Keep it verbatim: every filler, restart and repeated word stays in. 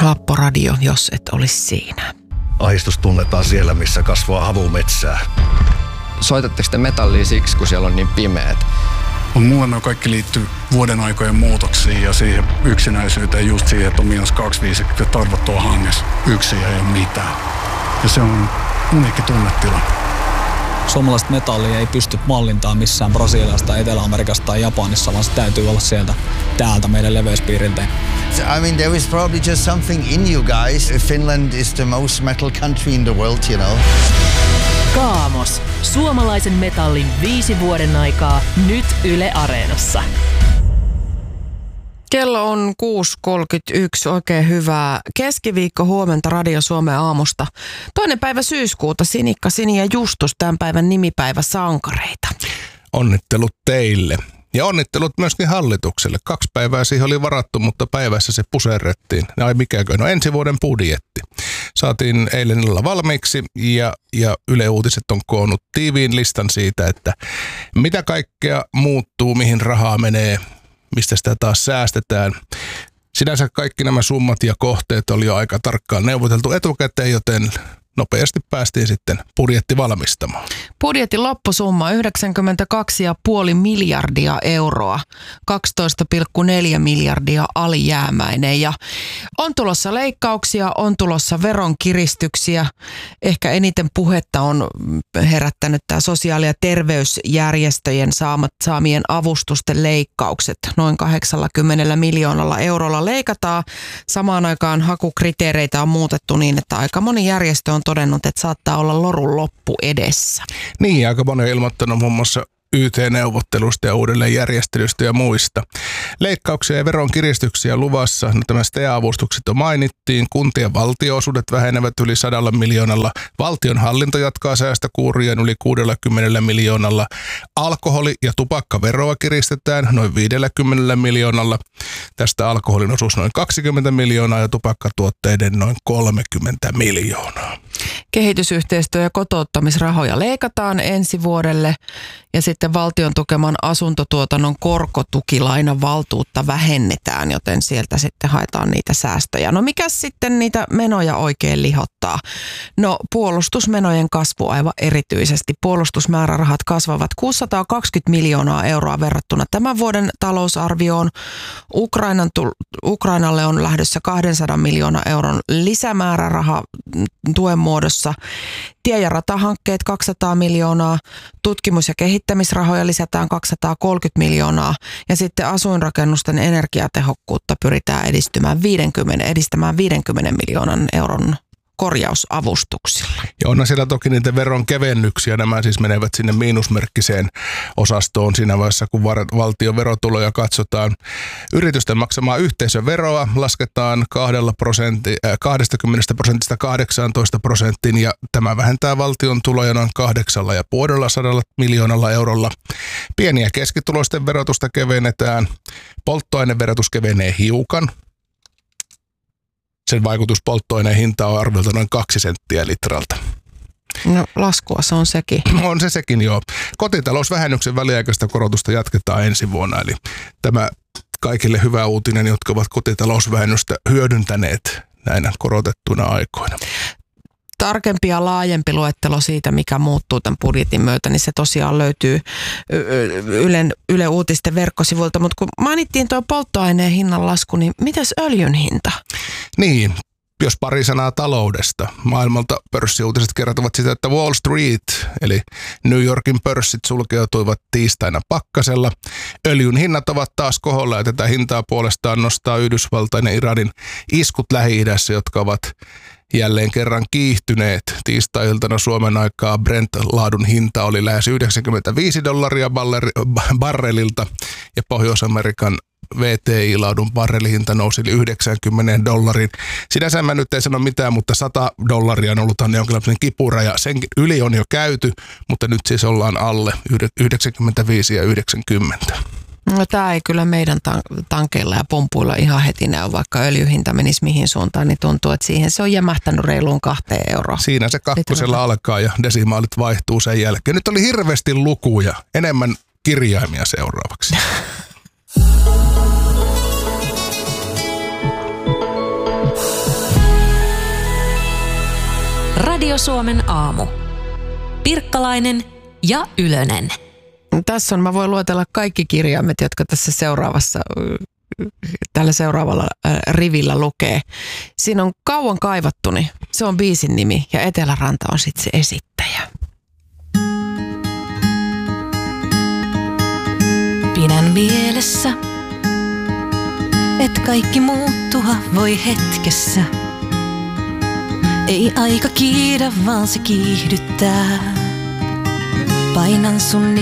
Happoradio, jos et olisi siinä. Ahdistus tunnetaan siellä, missä kasvaa havumetsää. Soitatteko te metallia siksi, kun siellä on niin pimeät? Mulle nämä kaikki liittyy vuoden aikojen muutoksiin ja siihen yksinäisyyteen, just siihen, että on miinus kaksikymmentäviisi ja tarvot tuolla hangessa. Yksin ja ei ole mitään. Ja se on uniikki tunnetila. Suomalaista metallia ei pysty mallintaan missään Brasiliasta, Etelä-Amerikasta tai Japanissa, vaan se täytyy olla sieltä täältä meidän leveyspiiriltä. I mean, there is probably just something in you guys. Finland is the most metal country in the world, you know. Kaamos. Suomalaisen metallin viisi vuoden aikaa. Nyt Yle Areenassa. Kello on kuusi kolmekymmentäyksi. Oikein hyvää keskiviikko huomenta Radio Suomen aamusta. Toinen päivä syyskuuta. Sinikka, Sini ja Justus, tämän päivän nimipäivä sankareita. Onnittelut teille. Ja onnittelut myöskin hallitukselle. Kaksi päivää siihen oli varattu, mutta päivässä se puserrettiin. Ai mikäkö? No ensi vuoden budjetti. Saatiin eilen illalla valmiiksi ja, ja Yle Uutiset on koonnut tiiviin listan siitä, että mitä kaikkea muuttuu, mihin rahaa menee, mistä sitä taas säästetään. Sinänsä kaikki nämä summat ja kohteet oli jo aika tarkkaan neuvoteltu etukäteen, joten nopeasti päästiin sitten budjetti valmistamaan. Budjetin loppusumma yhdeksänkymmentäkaksi pilkku viisi miljardia euroa, kaksitoista pilkku neljä miljardia alijäämäinen. Ja on tulossa leikkauksia, on tulossa veronkiristyksiä. Ehkä eniten puhetta on herättänyt tämä sosiaali- ja terveysjärjestöjen saamat, saamien avustusten leikkaukset. Noin kahdeksankymmentä miljoonalla eurolla leikataan. Samaan aikaan hakukriteereitä on muutettu niin, että aika moni järjestö on todennut, että saattaa olla lorun loppu edessä. Niin, aika moni on ilmoittanut muun muassa Y T-neuvottelusta ja uudelleenjärjestelystä ja muista. Leikkauksia ja veronkiristyksiä luvassa. No, tämä S T E-avustukset jo mainittiin. Kuntien valtionosuudet vähenevät yli sadalla miljoonalla. Valtion hallinto jatkaa säästökuurien yli kuudellakymmenellä miljoonalla. Alkoholi- ja tupakkaveroa kiristetään noin viidelläkymmenellä miljoonalla. Tästä alkoholin osuus noin kaksikymmentä miljoonaa ja tupakkatuotteiden noin kolmekymmentä miljoonaa. Kehitysyhteistyö- ja kotouttamisrahoja leikataan ensi vuodelle ja sitten valtion tukeman asuntotuotannon korkotukilainan valtuutta vähennetään, joten sieltä sitten haetaan niitä säästöjä. No mikäs sitten niitä menoja oikein lihottaa? No puolustusmenojen kasvu aivan erityisesti. Puolustusmäärärahat kasvavat kuusisataakaksikymmentä miljoonaa euroa verrattuna tämän vuoden talousarvioon. Ukrainan tu- Ukrainalle on lähdössä kahdensadan miljoonan euron lisämääräraha tuen muodossa. Tie- ja ratahankkeet kaksisataa miljoonaa, tutkimus- ja kehittämisrahoja lisätään kaksisataakolmekymmentä miljoonaa ja sitten asuinrakennusten energiatehokkuutta pyritään edistymään viisikymmentä, edistämään viidenkymmenen miljoonan euron korjausavustuksilla. Ja onhan siellä toki niitä veron kevennyksiä. Nämä siis menevät sinne miinusmerkkiseen osastoon siinä vaiheessa, kun valtion verotuloja katsotaan. Yritysten maksamaa yhteisöveroa lasketaan prosentti, äh, kaksikymmentä prosentista kahdeksantoista prosenttiin ja tämä vähentää valtion tuloja noin kahdeksalla ja puolella sadalla miljoonalla eurolla. Pieni- ja keskituloisten verotusta kevennetään. Polttoaineverotus kevenee hiukan. Sen vaikutus polttoaineen hintaan on arviolta noin kaksi senttiä litralta. No laskua se on sekin. On se sekin, joo. Kotitalousvähennyksen väliaikaista korotusta jatketaan ensi vuonna. Eli tämä kaikille hyvä uutinen, jotka ovat kotitalousvähennystä hyödyntäneet näinä korotettuina aikoina. Tarkempi ja laajempi luettelo siitä, mikä muuttuu tämän budjetin myötä, niin se tosiaan löytyy Yle, Yle Uutisten verkkosivuilta. Mutta kun mainittiin tuo polttoaineen hinnan lasku, niin mitäs öljyn hinta? Niin, jos pari sanaa taloudesta. Maailmalta pörssiuutiset kertovat sitä, että Wall Street, eli New Yorkin pörssit sulkeutuivat tiistaina pakkasella. Öljyn hinnat ovat taas koholla ja tätä hintaa puolestaan nostaa Yhdysvaltain ja Iranin iskut Lähi-idässä, jotka ovat jälleen kerran kiihtyneet. Tiistai-iltana Suomen aikaa Brent-laadun hinta oli lähes yhdeksänkymmentäviisi dollaria barrelilta ja Pohjois-Amerikan V T I-laadun barrelihinta nousi yli yhdeksänkymmentä dollarin. Sinänsä mä nyt ei sano mitään, mutta sata dollaria on ollut jonkinlainen kipuraja. Sen yli on jo käyty, mutta nyt siis ollaan alle yhdeksänkymmentäviisi ja yhdeksänkymmentä. No tämä ei kyllä meidän tankeilla ja pumpuilla ihan heti näy, vaikka öljyhinta menisi mihin suuntaan, niin tuntuu, että siihen se on jämähtänyt reiluun kahteen euroon. Siinä se kakkosella alkaa ja desimaalit vaihtuu sen jälkeen. Nyt oli hirveästi lukuja, enemmän kirjaimia seuraavaksi. Radio Suomen aamu. Pirkkalainen ja Ylönen. Tässä on, mä voin luetella kaikki kirjaimet, jotka tässä seuraavassa, tällä seuraavalla rivillä lukee. Siinä on Kauan kaivattuni, se on biisin nimi ja Eteläranta on sitten se esittäjä. Pidän mielessä, et kaikki muuttua voi hetkessä. Ei aika kiidä, vaan se kiihdyttää. Painan sun